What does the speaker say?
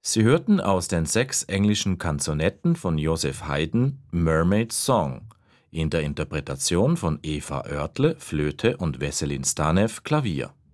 Sie hörten aus den 6 englischen Kanzonetten von Joseph Haydn Mermaid's Song in der Interpretation von Eva Oertle, Flöte und Wesselin Stanew, Klavier